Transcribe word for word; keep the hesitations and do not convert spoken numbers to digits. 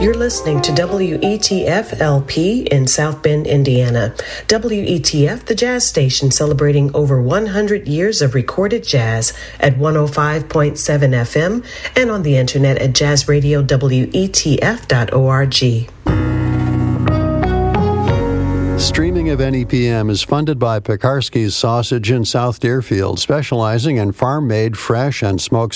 You're listening to W E T F L P in South Bend, Indiana. W E T F, the jazz station celebrating over one hundred years of recorded jazz at one oh five point seven F M and on the internet at jazz radio w e t f dot org. Streaming of N E P M is funded by Pekarsky's Sausage in South Deerfield, specializing in farm-made, fresh, and smoked